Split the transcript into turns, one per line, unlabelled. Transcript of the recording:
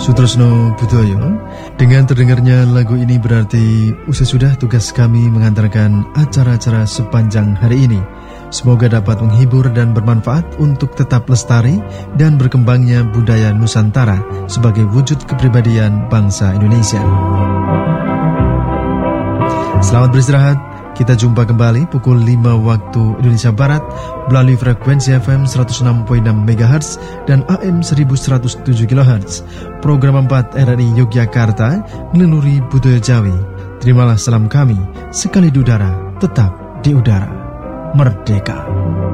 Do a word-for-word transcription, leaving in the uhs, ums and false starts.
Sutresno Budoyo. Dengan terdengarnya lagu ini berarti usai sudah tugas kami mengantarkan acara-acara sepanjang hari ini. Semoga dapat menghibur dan bermanfaat untuk tetap lestari dan berkembangnya budaya Nusantara sebagai wujud kepribadian bangsa Indonesia. Selamat beristirahat. Kita jumpa kembali pukul lima waktu Indonesia Barat melalui frekuensi F M seratus enam koma enam megahertz dan A M seribu seratus tujuh kilohertz. Program empat R R I Yogyakarta meneluri budaya Jawi. Terimalah salam kami, sekali di udara, tetap di udara. Merdeka.